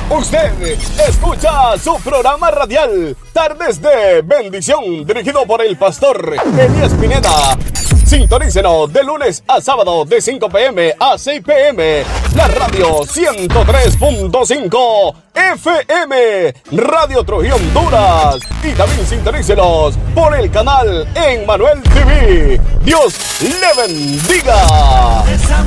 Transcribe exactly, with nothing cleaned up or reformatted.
Usted escucha su programa radial Tardes de Bendición, dirigido por el pastor Elías Pineda. Sintonícenos de lunes a sábado de cinco p m a seis p m La radio ciento tres punto cinco F M, Radio Trujillo Honduras. Y también sintonícenos por el canal Emmanuel T V. Dios le bendiga.